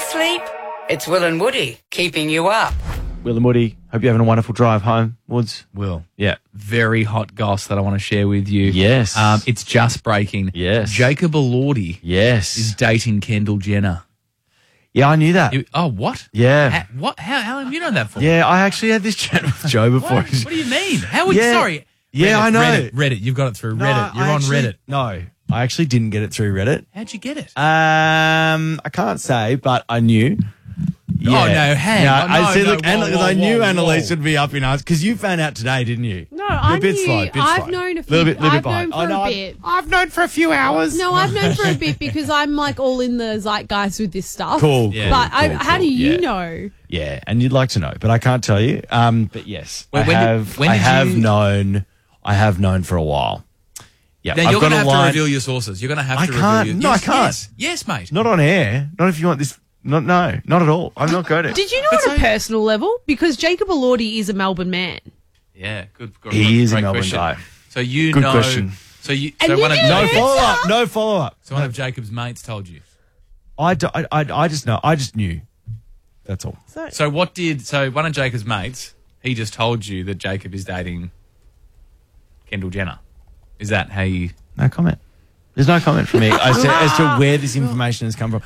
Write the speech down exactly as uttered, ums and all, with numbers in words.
Can't sleep? It's Will and Woody keeping you up. Will and Woody, hope you're having a wonderful drive home, Woods. Will. Yeah. Very hot goss that I want to share with you. Yes. Um, it's just breaking. Yes. Jacob Elordi Yes. is dating Kendall Jenner. Yeah, I knew that. You- oh, what? Yeah. Ha- what? How, how long have you known that for? Yeah, I actually had this chat with Joe before. What? What do you mean? How would Yeah. Sorry. Yeah, Reddit, I know. Reddit, Reddit. You've got it through No, Reddit. You're I on actually- Reddit. No, I actually didn't get it through Reddit. How'd you get it? Um, I can't say, but I knew. Yeah. Oh, no, hang Yeah, on. I No, see, no, look, and whoa, because whoa, I knew whoa, Annalise whoa. would be up in arms because you found out today, didn't you? No, I You're a bit knew. slow, bit I've slow. known a few. Little bit, little I've bit known behind. for I know, a I've- bit. I've known for a few hours. No, I've known for a bit because I'm like all in the zeitgeist with this stuff. Cool, Yeah. But I, cool, how do cool, you yeah. know? Yeah, and you'd like to know, but I can't tell you. Um, but yes, Well, I when did- have. when I did have you- known. I have known for a while. Yeah, Now, I've you're got going to a have line- to reveal your sources. You're going to have I to can't. reveal your No, I yes, can't. Yes, yes, mate. Not on air. Not if you want this. Not no. Not at all. I'm not going to. Did you know But on a so- personal level? Because Jacob Elordi is a Melbourne man. Yeah, good. good He is a great Melbourne question. guy. So you Good know. question. So you. And so you one of knew No Yes, follow up. sir. No follow up. So one of Jacob's mates told you. I, do- I, I, I just know. I just knew. That's all. So what did? So one of Jacob's mates, he just told you that Jacob is dating Kendall Jenner. Is that how you? No comment. There's no comment from me as to, as to where this information has come from.